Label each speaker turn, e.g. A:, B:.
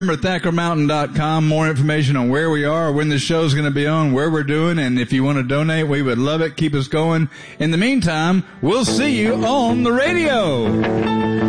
A: Remember ThackerMountain.com. More information on where we are, when the show's going to be on, where we're doing, and if you want to donate, we would love it. Keep us going. In the meantime, we'll see you on the radio.